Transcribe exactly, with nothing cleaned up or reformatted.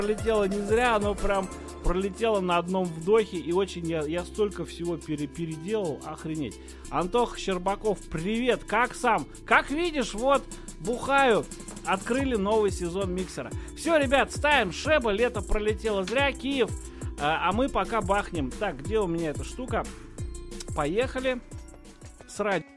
пролетело не зря, оно прям пролетело на одном вдохе, и очень я, я столько всего пере, переделал, охренеть. Антох Щербаков, привет, как сам? Как видишь, вот, бухаю, открыли новый сезон миксера. Все, ребят, ставим Шеба, лето пролетело зря, Киев, а, а мы пока бахнем. Так, где у меня эта штука? Поехали. Срать.